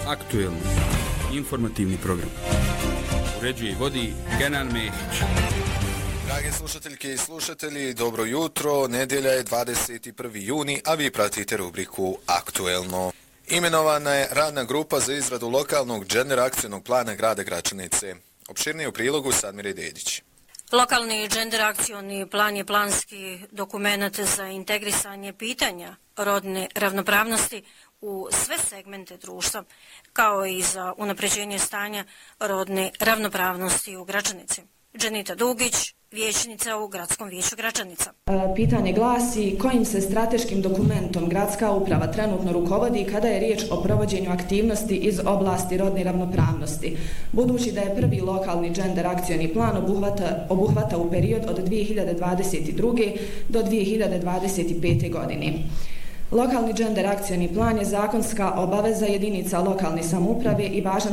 Aktuelno. Informativni program. Uređuje i vodi Kenan Mehić. Drage slušateljke i slušatelji, dobro jutro. Nedjelja je 21. juni, a vi pratite rubriku Aktuelno. Imenovana je radna grupa za izradu lokalnog gender akcijnog plana grada Gračanice. Opširnije u prilogu Sadmire Dedić. Lokalni gender akcioni plan je planski dokument za integrisanje pitanja rodne ravnopravnosti u sve segmente društva, kao i za unapređenje stanja rodne ravnopravnosti u Gračanici. Dženita Dugić, vijećnica u Gradskom vijeću Gračanica. Pitanje glasi: kojim se strateškim dokumentom gradska uprava trenutno rukovodi kada je riječ o provođenju aktivnosti iz oblasti rodne ravnopravnosti? Budući da je prvi lokalni gender akcioni plan obuhvata u period od 2022. do 2025. godine. Lokalni gender akcioni plan je zakonska obaveza jedinica lokalne samouprave i važan